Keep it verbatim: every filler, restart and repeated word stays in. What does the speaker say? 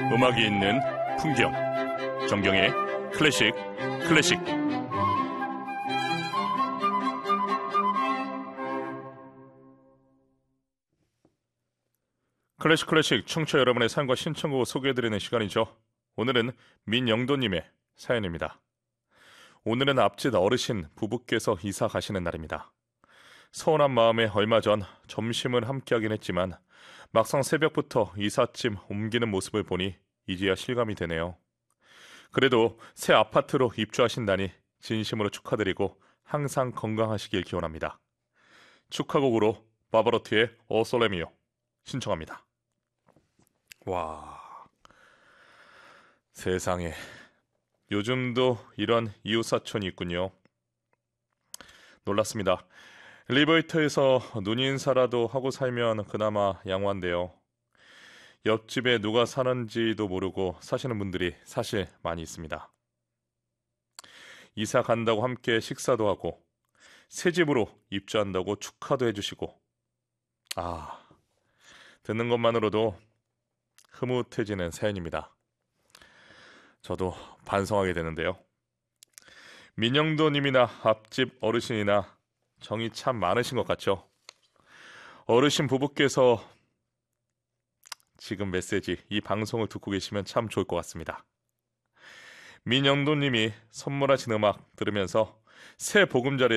음악이 있는 풍경, 정경의 클래식 클래식. 클래식 클래식 청취자 여러분의 사연과 신청곡을 소개해드리는 시간이죠. 오늘은 민영도님의 사연입니다. 오늘은 앞집 어르신 부부께서 이사 가시는 날입니다. 서운한 마음에 얼마 전 점심을 함께하긴 했지만 막상 새벽부터 이삿짐 옮기는 모습을 보니 이제야 실감이 되네요. 그래도 새 아파트로 입주하신다니 진심으로 축하드리고 항상 건강하시길 기원합니다. 축하곡으로 바바로티의 오 솔레미오 신청합니다. 와, 세상에, 요즘도 이런 이웃사촌이 있군요. 놀랐습니다. 엘리베이터에서 눈인사라도 하고 살면 그나마 양호한데요. 옆집에 누가 사는지도 모르고 사시는 분들이 사실 많이 있습니다. 이사 간다고 함께 식사도 하고 새 집으로 입주한다고 축하도 해주시고, 아, 듣는 것만으로도 흐뭇해지는 사연입니다. 저도 반성하게 되는데요. 민영도님이나 앞집 어르신이나 정이 참 많으신 것 같죠? 어르신 부부께서 지금 메시지, 이 방송을 듣고 계시면 참 좋을 것 같습니다. 민영도님이 선물하신 음악 들으면서 새 보금자리